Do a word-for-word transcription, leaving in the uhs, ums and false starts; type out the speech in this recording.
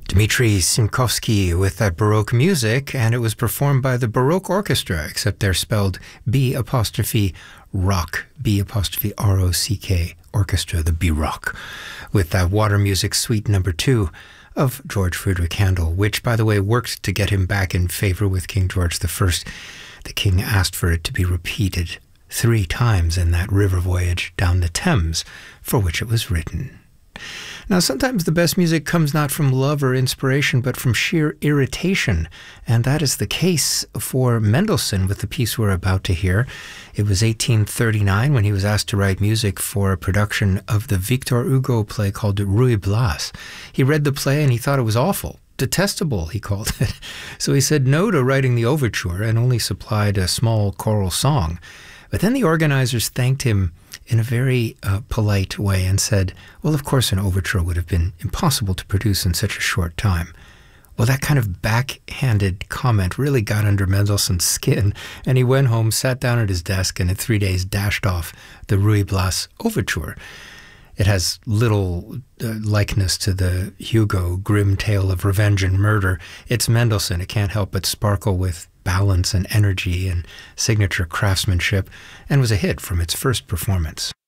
Dmitri Simkovsky with that Baroque music, and it was performed by the Baroque Orchestra, except they're spelled B apostrophe rock, B apostrophe R O C K, orchestra, the B-Rock, with that Water Music Suite number two of George Friedrich Handel, which, by the way, worked to get him back in favor with King George the First. The king asked for it to be repeated three times in that river voyage down the Thames, for which it was written. Now, sometimes the best music comes not from love or inspiration, but from sheer irritation, and that is the case for Mendelssohn with the piece we're about to hear. It was eighteen thirty-nine when he was asked to write music for a production of the Victor Hugo play called Ruy Blas. He read the play and he thought it was awful. Detestable, he called it. So he said no to writing the overture and only supplied a small choral song. But then the organizers thanked him in a very uh, polite way and said, well, of course an overture would have been impossible to produce in such a short time. Well, that kind of backhanded comment really got under Mendelssohn's skin, and he went home, sat down at his desk, and in three days dashed off the Ruy Blas overture. It has little uh, likeness to the Hugo grim tale of revenge and murder. It's Mendelssohn. It can't help but sparkle with balance and energy and signature craftsmanship, and was a hit from its first performance.